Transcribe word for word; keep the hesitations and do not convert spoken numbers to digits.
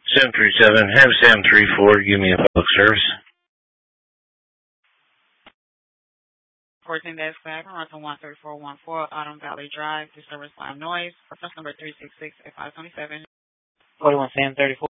seven three seven, have seven three four, give me a public service. fourteen dash flag, Toronto one three four one four, Autumn Valley Drive, disturbance line noise, reference number three six six eight five two seven. forty-one Sam thirty-four.